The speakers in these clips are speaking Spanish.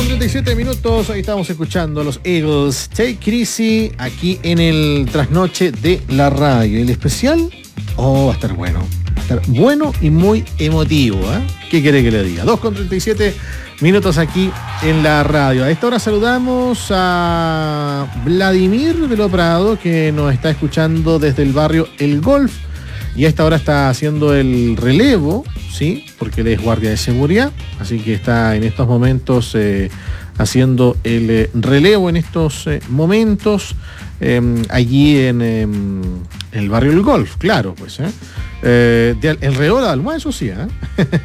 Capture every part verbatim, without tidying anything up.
con treinta y siete minutos, ahí estamos escuchando a los Eagles. Take it easy, aquí en el trasnoche de la radio. El especial, oh, va a estar bueno. Va a estar bueno y muy emotivo, ¿eh? ¿Qué quiere que le diga? dos con treinta y siete minutos aquí en la radio. A esta hora saludamos a Vladimir de Lo Prado, que nos está escuchando desde el barrio El Golf. Y a esta hora está haciendo el relevo, ¿sí? Porque él es guardia de seguridad, así que está en estos momentos eh, haciendo el eh, relevo en estos eh, momentos eh, allí en, eh, en el barrio El Golf, claro, pues. ¿eh? Eh, de, el relevo de almohada, eso sí, ¿eh?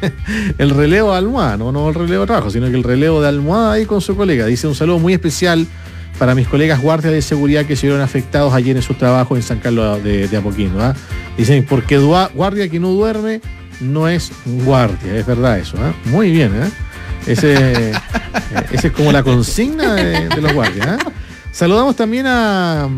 El relevo de almohada, no, no el relevo de trabajo, sino que el relevo de almohada ahí con su colega. Dice un saludo muy especial para mis colegas guardias de seguridad que se vieron afectados ayer en sus trabajos en San Carlos de, de Apoquindo. ¿eh? Dicen, porque dua, guardia que no duerme no es guardia, es verdad eso. ¿eh? Muy bien, ¿eh? Ese, ese es como la consigna de, de los guardias. ¿eh? Saludamos también a,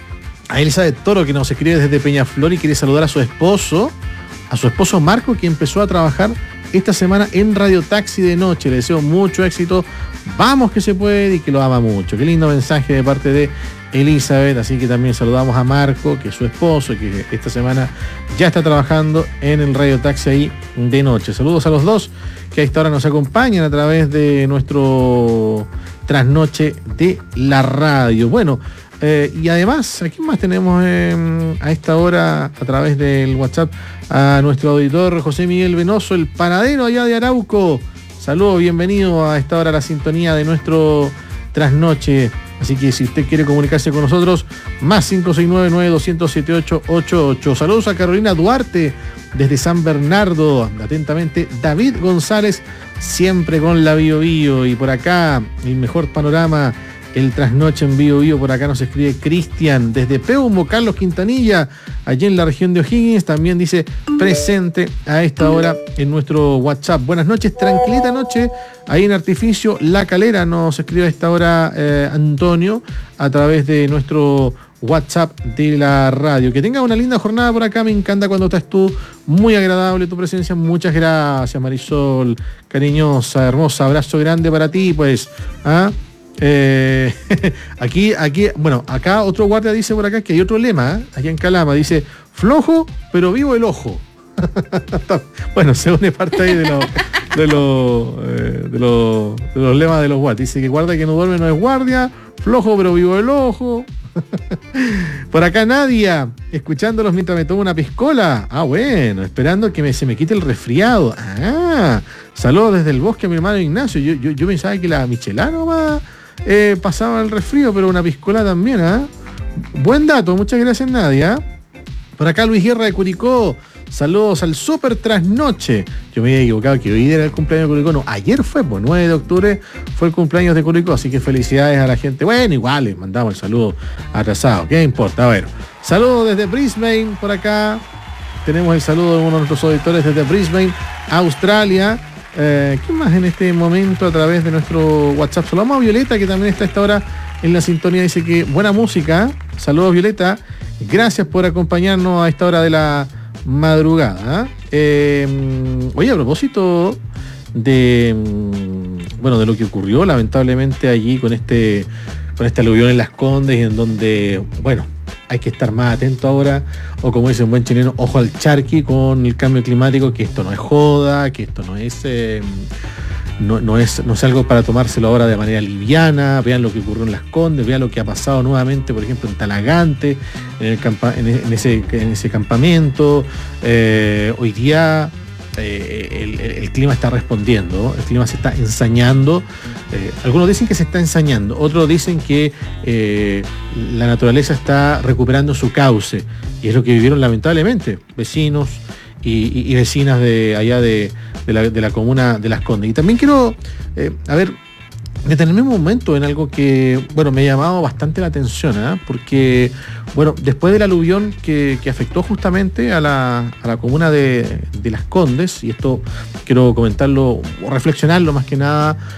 a Elizabeth Toro, que nos escribe desde Peñaflor y quiere saludar a su esposo, a su esposo Marco, que empezó a trabajar esta semana en Radio Taxi de noche. Le deseo mucho éxito. Vamos que se puede y que lo ama mucho. Qué lindo mensaje de parte de Elizabeth. Así que también saludamos a Marco, que es su esposo, que esta semana ya está trabajando en el Radio Taxi ahí de noche. Saludos a los dos que a esta hora nos acompañan a través de nuestro trasnoche de la radio. Bueno, eh, y además, ¿a quién más tenemos eh, a esta hora a través del WhatsApp? A nuestro auditor José Miguel Venoso, el panadero allá de Arauco. Saludos, bienvenido a esta hora a la sintonía de nuestro trasnoche. Así que si usted quiere comunicarse con nosotros, más cinco seis nueve, nueve dos cero siete ocho ocho ocho. Saludos a Carolina Duarte desde San Bernardo. Atentamente, David González, siempre con la Bio Bio. Y por acá, el mejor panorama, el trasnoche en Bio Bio. Por acá nos escribe Cristian desde Peumo, Carlos Quintanilla, allí en la región de O'Higgins. También dice presente a esta hora en nuestro WhatsApp. Buenas noches, tranquilita noche. Ahí en Artificio La Calera nos escribe a esta hora eh, Antonio a través de nuestro WhatsApp de la radio. Que tenga una linda jornada por acá. Me encanta cuando estás tú. Muy agradable tu presencia. Muchas gracias, Marisol. Cariñosa, hermosa. Abrazo grande para ti, pues. ¿ah? Eh, aquí, aquí, bueno, acá otro guardia dice por acá que hay otro lema, ¿eh? Aquí en Calama dice, flojo, pero vivo el ojo. Bueno, se une parte ahí de los de los eh, de los de los lemas de los guardias. Dice que guardia que no duerme no es guardia, flojo pero vivo el ojo. Por acá Nadia, escuchándolos mientras me tomo una piscola. Ah, bueno, esperando que me, se me quite el resfriado. Ah, saludos desde el bosque a mi hermano Ignacio. Yo, yo, yo pensaba que la michelada nomás eh, pasaba el resfrío, pero una piscola también, ¿ah? ¿eh? Buen dato, muchas gracias Nadia. Por acá Luis Guerra de Curicó. Saludos al Super Trasnoche. Yo me había equivocado que hoy era el cumpleaños de Curicó. No, ayer fue, pues nueve de octubre fue el cumpleaños de Curicó. Así que felicidades a la gente. Bueno, igual les mandamos el saludo atrasado. ¿Qué importa? Bueno, saludos desde Brisbane por acá. Tenemos el saludo de uno de nuestros auditores desde Brisbane, Australia. Eh, ¿Quién más en este momento a través de nuestro WhatsApp? Saludamos a Violeta, que también está a esta hora en la sintonía. Dice que buena música. Saludos, Violeta. Gracias por acompañarnos a esta hora de la madrugada. Eh, oye, a propósito de bueno, de lo que ocurrió lamentablemente allí con este con este aluvión en Las Condes, en donde, bueno, hay que estar más atento ahora, o como dice un buen chileno, ojo al charqui con el cambio climático, que esto no es joda, que esto no es eh, No, no, es, no es algo para tomárselo ahora de manera liviana. Vean lo que ocurrió en Las Condes, vean lo que ha pasado nuevamente, por ejemplo, en Talagante, en, el campa, en, en, ese, en ese campamento. Eh, hoy día eh, el, el clima está respondiendo, el clima se está ensañando. Eh, algunos dicen que se está ensañando, otros dicen que eh, la naturaleza está recuperando su cauce, y es lo que vivieron lamentablemente vecinos y, y, y vecinas de allá de De la, de la comuna de Las Condes. Y también quiero, eh, a ver, detenerme un momento en algo que, bueno, me ha llamado bastante la atención, ¿eh? Porque, bueno, después del aluvión que, que afectó justamente a la, a la comuna de, de Las Condes, y esto quiero comentarlo o reflexionarlo más que nada